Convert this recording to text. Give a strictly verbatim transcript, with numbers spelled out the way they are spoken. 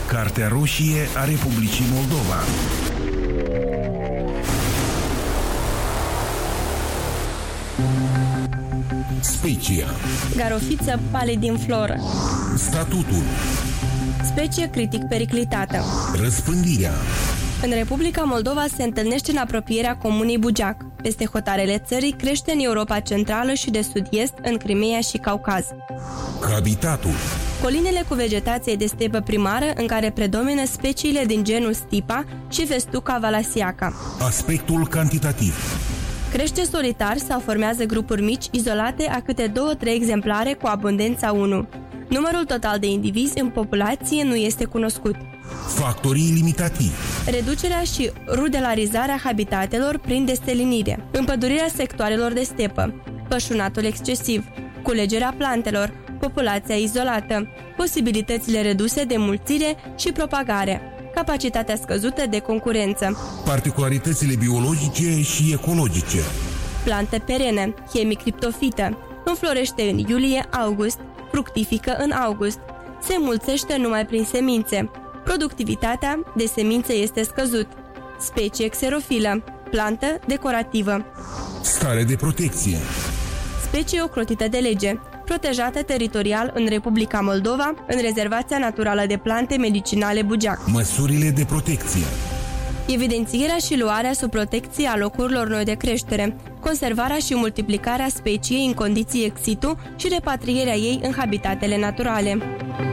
Cartea roșie a Republicii Moldova. Specia. Garofiță pallidifloră. Statutul. Specie critic periclitată. Răspândirea. În Republica Moldova se întâlnește în apropierea comunei Bugeac. Peste hotarele țării crește în Europa Centrală și de Sud-Est, în Crimea și Caucaz. Habitatul. Colinele cu vegetație de stepă primară în care predomină speciile din genul Stipa și Festuca valasiaca. Aspectul cantitativ. Crește solitar sau formează grupuri mici, izolate a câte două-trei exemplare cu abundența unu. Numărul total de indivizi în populație nu este cunoscut. Factorii limitativi. Reducerea și rudelarizarea habitatelor prin destelinire, împădurirea sectoarelor de stepă, pășunatul excesiv, culegerea plantelor, populația izolată, posibilitățile reduse de mulțire și propagare, capacitatea scăzută de concurență, particularitățile biologice și ecologice. Plante perene, hemicriptofită, înflorește în iulie-august, fructifică în august, se înmulțește numai prin semințe, productivitatea de semințe este scăzut, specie xerofilă, plantă decorativă. Stare de protecție. Specie ocrotită de lege, protejată teritorial în Republica Moldova, în Rezervația Naturală de Plante Medicinale Bugeac. Măsurile de protecție. Evidențierea și luarea sub protecție a locurilor noi de creștere, conservarea și multiplicarea speciei în condiții ex situ și repatrierea ei în habitatele naturale.